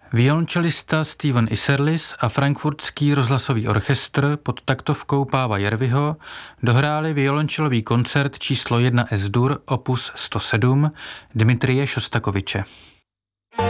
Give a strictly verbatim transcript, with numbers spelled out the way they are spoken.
Violončelista Steven Isserlis a Frankfurtský rozhlasový orchestr pod taktovkou Páva Jerviho dohráli violončelový koncert číslo jedna es-dur opus sto sedm Dmitrije Šostakoviče.